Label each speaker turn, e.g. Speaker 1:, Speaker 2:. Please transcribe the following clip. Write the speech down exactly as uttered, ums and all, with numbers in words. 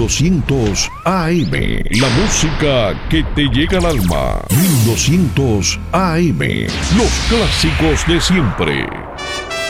Speaker 1: doscientos A M. La música que te llega al alma. mil doscientos A M. Los clásicos de siempre.